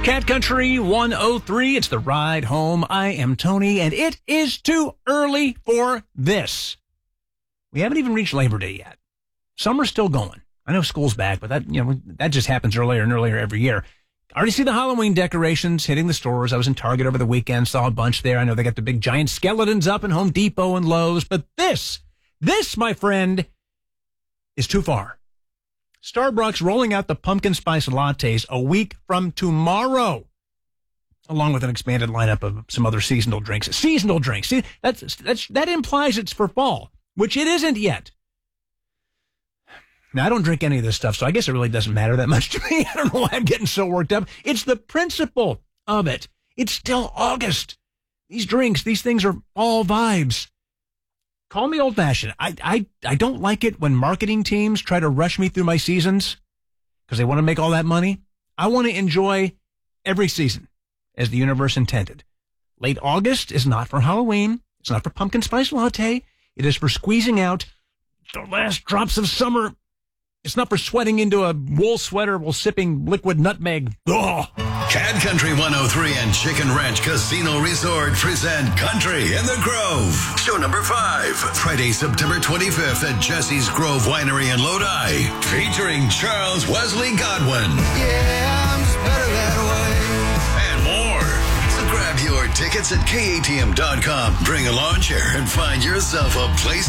Cat Country 103, it's the ride home. I am Tony, and it is too early for this. We haven't even reached Labor Day yet. Summer's still going. I know school's back, but that just happens earlier and earlier every year. I already see the Halloween decorations hitting the stores. I was in Target over the weekend, saw a bunch there. I know they got the big giant skeletons up in Home Depot and Lowe's, but this, my friend, is too far. Starbucks rolling out the pumpkin spice lattes a week from tomorrow, along with an expanded lineup of some other seasonal drinks. Seasonal drinks. See, that implies it's for fall, which it isn't yet. Now, I don't drink any of this stuff, so I guess it really doesn't matter that much to me. I don't know why I'm getting so worked up. It's the principle of it. It's still August. These drinks, these things are all vibes. Call me old-fashioned. I don't like it when marketing teams try to rush me through my seasons because they want to make all that money. I want to enjoy every season as the universe intended. Late August is not for Halloween. It's not for pumpkin spice latte. It is for squeezing out the last drops of summer. It's not for sweating into a wool sweater while sipping liquid nutmeg. Ugh. Cat Country 103 and Chicken Ranch Casino Resort present Country in the Grove. Show number 5. Friday, September 25th at Jesse's Grove Winery in Lodi. Featuring Charles Wesley Godwin. Yeah, I'm just better that way. And more. So grab your tickets at KATM.com. Bring a lawn chair and find yourself a place